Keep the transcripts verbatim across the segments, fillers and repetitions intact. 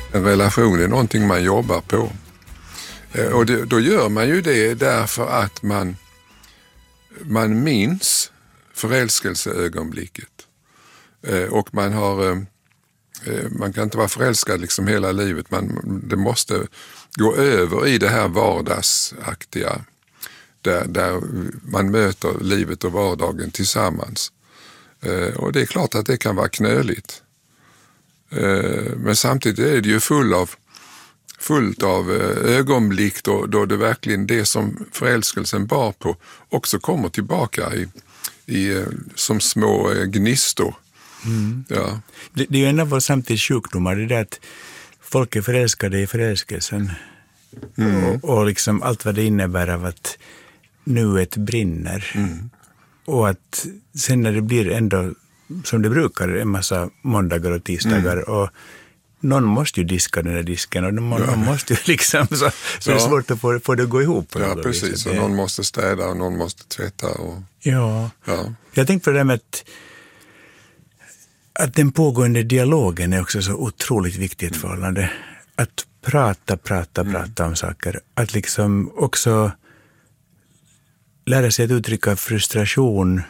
En relation är någonting man jobbar på. Och det, då gör man ju det därför att man, man minns förälskelseögonblicket. Och man har... Man kan inte vara förälskad liksom hela livet. Man, det måste gå över i det här vardagsaktiga. Där, där man möter livet och vardagen tillsammans. Och det är klart att det kan vara knöligt. Men samtidigt är det ju full av, fullt av ögonblick då, då det verkligen det som förälskelsen bar på också kommer tillbaka i, i, som små gnistor. Mm. Ja. Det, det är ju en av våra samtidssjukdomar, det är att folk är förälskade i förälskelsen. Mm. Och, och liksom allt vad det innebär av att nuet brinner. Mm. Och att sen när det blir ändå som det brukar en massa måndagar och tisdagar mm. och någon måste ju diska den där disken och någon, ja. någon måste ju liksom så, så ja. det är svårt att få, få det att gå ihop. Ja, precis. Och någon måste städa och någon måste tvätta. Och, ja. ja. Jag tänkte på det där med att Att den pågående dialogen är också så otroligt viktig i ett förhållande. Att prata, prata, mm. prata om saker. Att liksom också lära sig att uttrycka frustration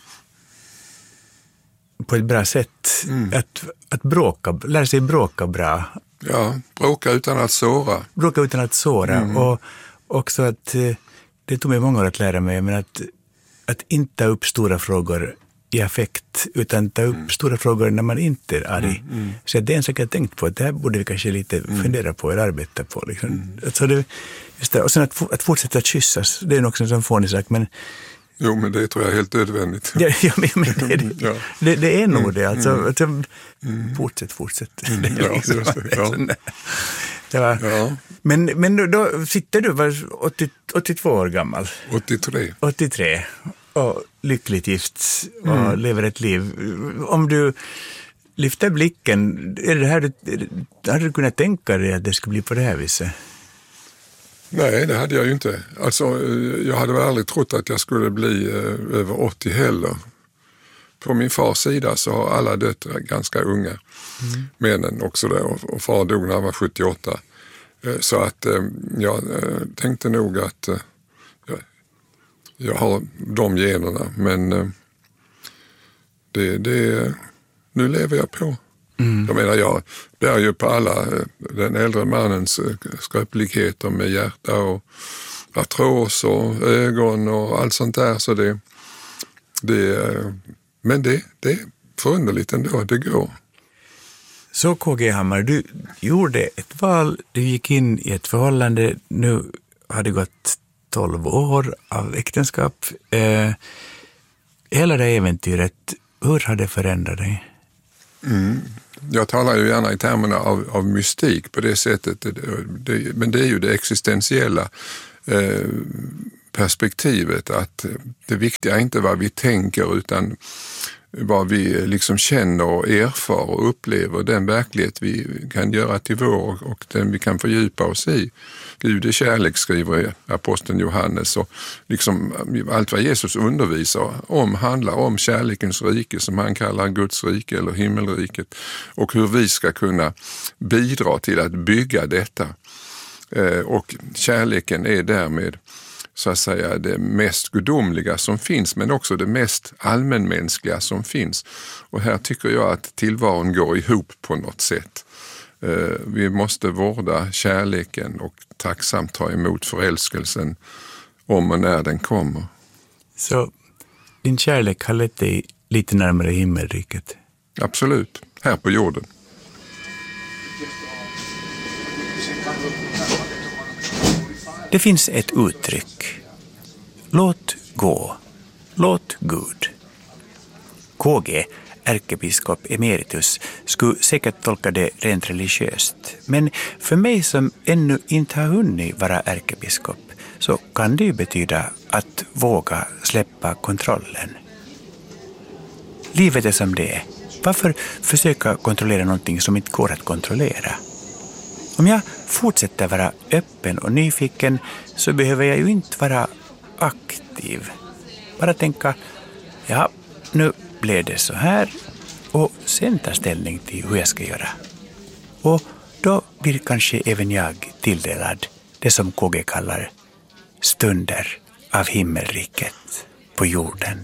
på ett bra sätt. Mm. Att, att bråka, lära sig bråka bra. Ja, bråka utan att såra. Bråka utan att såra. Mm. Och också att, det tog mig många år att lära mig, men att, att inte ta upp stora frågor i affekt, utan ta upp mm. stora frågor när man inte är arg. Mm, mm. Så det är en sak jag tänkt på, att det här borde vi kanske lite mm. fundera på eller arbeta på. Liksom. Mm. Alltså det, just det. Och sen att, att fortsätta att kyssas, det är också en sån fånig sak, men... Jo, men det tror jag är helt nödvändigt. Ja, ja, men det, det, ja. det, det är nog mm. det, alltså. Mm. Att, mm. Fortsätt, fortsätt. Mm. Det ja, liksom, just det. Ja. Det var, ja. Men, men då, då sitter du, var åttio, åttiotvå år gammal. åttiotre. åttiotre. Och lyckligt gift och mm. lever ett liv. Om du lyfter blicken, är det här, hade du kunnat tänka dig att det skulle bli på det här viset? Nej, det hade jag ju inte. Alltså, jag hade väl aldrig trott att jag skulle bli eh, över åttio heller. På min fars sida så har alla döttrar ganska unga. Mm. Männen också där, och, och far dog när han var sjuttioåtta. Eh, så att eh, jag eh, tänkte nog att eh, jag har de generna, men eh, det, det, nu lever jag på. Mm. Jag menar, jag bär ju på alla den äldre mannens skröpligheter med hjärta och artros och ögon och allt sånt där. Så det, det, men det, det är förunderligt ändå, det går. Så K G Hammar, du gjorde ett val, du gick in i ett förhållande, nu har det gått tolv år av äktenskap. Eh, hela det äventyret, hur har det förändrat dig? Mm. Jag talar ju gärna i termerna av, av mystik på det sättet. Det, det, men det är ju det existentiella eh, perspektivet, att det viktiga är inte vad vi tänker utan vad vi liksom känner och erfar och upplever, den verklighet vi kan göra till vår och den vi kan fördjupa oss i. Gud är kärlek, skriver aposteln Johannes, och liksom allt vad Jesus undervisar om handlar om kärlekens rike som han kallar Guds rike eller himmelriket, och hur vi ska kunna bidra till att bygga detta. Och kärleken är därmed så att säga det mest gudomliga som finns, men också det mest allmänmänskliga som finns. Och här tycker jag att tillvaron går ihop på något sätt. Vi måste vårda kärleken och tacksamt ta emot förälskelsen om och när den kommer. Så din kärlek har lett dig lite närmare himmelriket? Absolut, här på jorden. Det finns ett uttryck. Låt gå. Låt Gud. K G, ärkebiskop emeritus, skulle säkert tolka det rent religiöst. Men för mig som ännu inte har hunnit vara ärkebiskop så kan det ju betyda att våga släppa kontrollen. Livet är som det är. Varför försöka kontrollera någonting som inte går att kontrollera? Om jag fortsätter vara öppen och nyfiken så behöver jag ju inte vara aktiv. Bara tänka, ja, nu blev det så här, och sen ta ställning till hur jag ska göra. Och då blir kanske även jag tilldelad det som K G kallar stunder av himmelriket på jorden.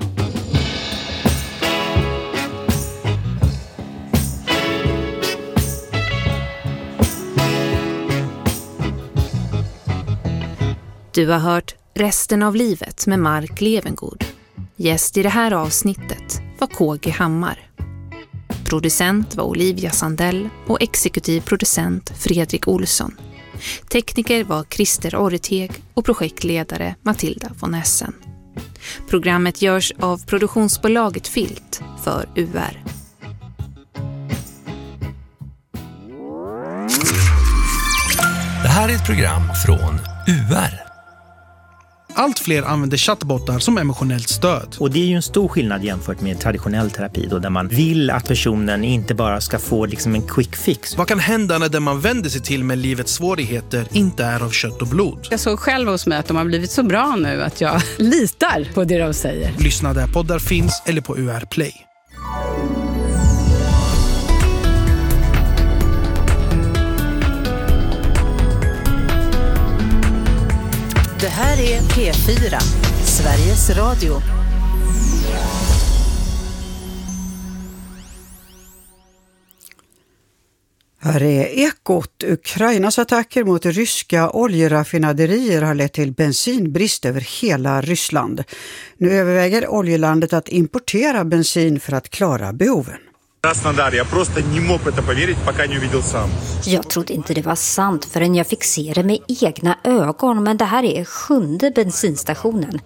Du har hört Resten av livet med Mark Levengood. Gäst i det här avsnittet var K G Hammar. Producent var Olivia Sandell och exekutiv producent Fredrik Olsson. Tekniker var Christer Orreteg och projektledare Matilda von Essen. Programmet görs av produktionsbolaget Filt för U R. Det här är ett program från U R. Allt fler använder chattbottar som emotionellt stöd. Och det är ju en stor skillnad jämfört med traditionell terapi då, där man vill att personen inte bara ska få liksom en quick fix. Vad kan hända när den man vänder sig till med livets svårigheter inte är av kött och blod? Jag såg själv hos mig att de har blivit så bra nu att jag litar på det de säger. Lyssna där poddar finns eller på U R Play. Det här är P fyra, Sveriges Radio. Här är Ekot. Ukrainas attacker mot ryska oljeraffinaderier har lett till bensinbrist över hela Ryssland. Nu överväger oljelandet att importera bensin för att klara behoven. Jag trodde inte det var sant förrän jag fick se det med egna ögon, men det här är sjunde bensinstationen.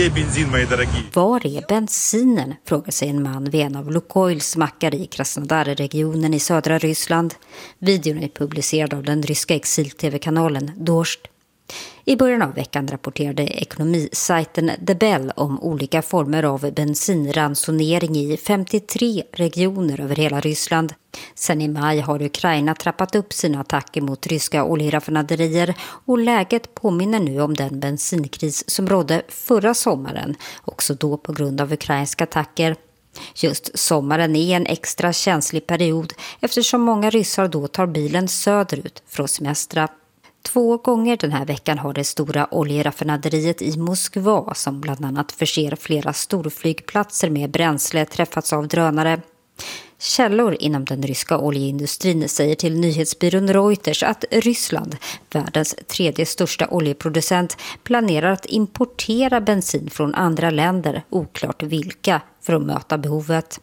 Var är bensinen? Frågar sig en man vid en av Lukoils mackar i Krasnodar-regionen i södra Ryssland. Videon är publicerad av den ryska exil-tv-kanalen Dorst. I början av veckan rapporterade ekonomisajten The Bell om olika former av bensinransonering i femtiotre regioner över hela Ryssland. Sen i maj har Ukraina trappat upp sina attacker mot ryska oljeraffinaderier och läget påminner nu om den bensinkris som rådde förra sommaren, också då på grund av ukrainska attacker. Just sommaren är en extra känslig period eftersom många ryssar då tar bilen söderut för att semestra. Två gånger den här veckan har det stora oljeraffinaderiet i Moskva, som bland annat förser flera storflygplatser med bränsle, träffats av drönare. Källor inom den ryska oljeindustrin säger till nyhetsbyrån Reuters att Ryssland, världens tredje största oljeproducent, planerar att importera bensin från andra länder, oklart vilka, för att möta behovet.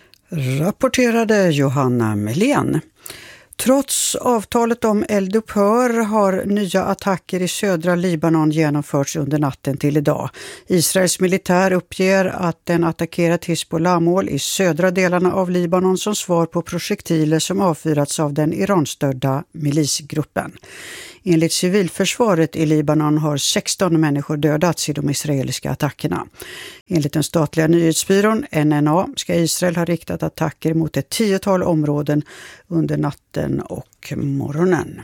Rapporterade Johanna Melén. Trots avtalet om eldupphör har nya attacker i södra Libanon genomförts under natten till idag. Israels militär uppger att den attackerat Hizbollah-mål i södra delarna av Libanon som svar på projektiler som avfyrats av den Iran-stödda milisgruppen. Enligt civilförsvaret i Libanon har sexton människor dödats i de israeliska attackerna. Enligt den statliga nyhetsbyrån N N A ska Israel ha riktat attacker mot ett tiotal områden under natten och morgonen.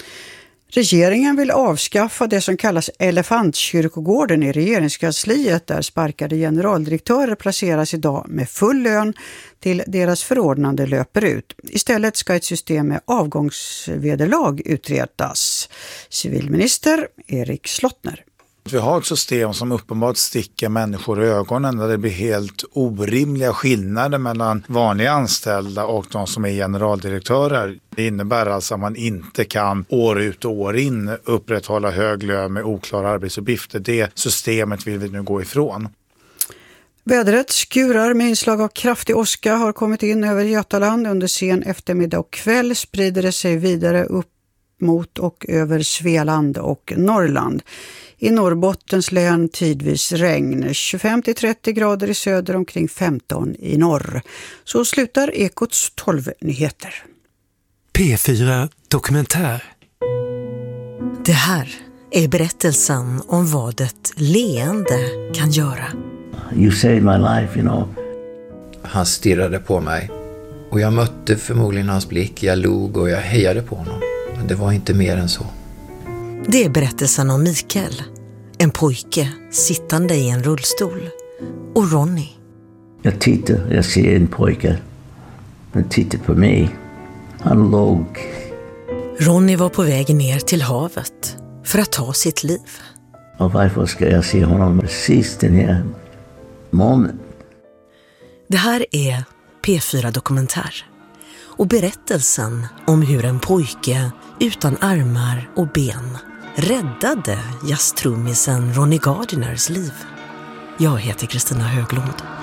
Regeringen vill avskaffa det som kallas Elefantkyrkogården i regeringskansliet, där sparkade generaldirektörer placeras idag med full lön till deras förordnande löper ut. Istället ska ett system med avgångsvederlag utredas. Civilminister Erik Slottner. Vi har ett system som uppenbart sticker människor i ögonen, där det blir helt orimliga skillnader mellan vanliga anställda och de som är generaldirektörer. Det innebär alltså att man inte kan år ut och år in upprätthålla hög lön med oklara arbetsuppgifter. Det systemet vill vi nu gå ifrån. Vädret, skurar med inslag av kraftig åska har kommit in över Götaland. Under sen eftermiddag och kväll sprider det sig vidare upp mot och över Svealand och Norrland. I Norrbottens län tidvis regn, tjugofem till trettio grader i söder, omkring femton i norr. Så slutar Ekots tolv nyheter. P fyra Dokumentär. Det här är berättelsen om vad ett leende kan göra. You saved my life, you know. Han stirrade på mig och jag mötte förmodligen hans blick. Jag log och jag hejade på honom. Men det var inte mer än så. Det är berättelsen om Mikael, en pojke sittande i en rullstol, och Ronny. Jag tittar, jag ser en pojke. Han tittar på mig. Han låg Ronny var på väg ner till havet för att ta sitt liv. Och varför ska jag se honom precis den här moment? Det här är P fyra Dokumentär och berättelsen om hur en pojke utan armar och ben räddade jazztrummisen Ronny Gardiners liv. Jag heter Kristina Höglund.